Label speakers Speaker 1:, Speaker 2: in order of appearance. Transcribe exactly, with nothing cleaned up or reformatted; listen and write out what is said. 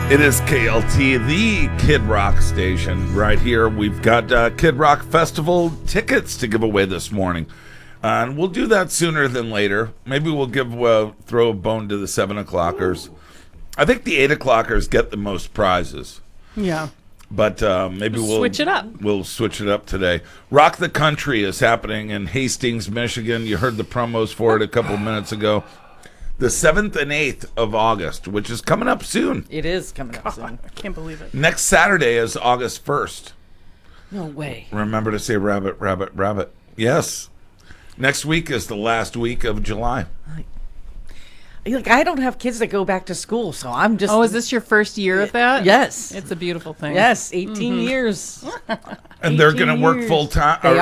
Speaker 1: It is K L T, the Kid Rock station. Right here, we've got uh, Kid Rock Festival tickets to give away this morning. Uh, and we'll do that sooner than later. Maybe we'll give uh, throw a bone to the seven o'clockers. I think the eight o'clockers get the most prizes.
Speaker 2: Yeah.
Speaker 1: But uh, maybe we'll
Speaker 3: switch it up.
Speaker 1: We'll switch it up today. Rock the Country is happening in Hastings, Michigan. You heard the promos for it a couple minutes ago. The seventh and eighth of August, which is coming up soon.
Speaker 3: It is coming up
Speaker 2: God,
Speaker 3: soon.
Speaker 2: I can't believe it.
Speaker 1: Next Saturday is August first.
Speaker 3: No way.
Speaker 1: Remember to say rabbit, rabbit, rabbit. Yes. Next week is the last week of July.
Speaker 3: Like, I don't have kids that go back to school, so I'm just.
Speaker 2: Oh, is this your first year of that?
Speaker 3: Yes.
Speaker 2: It's a beautiful thing.
Speaker 3: Yes, eighteen years.
Speaker 1: And they're going to work
Speaker 3: years.
Speaker 1: full time.
Speaker 3: They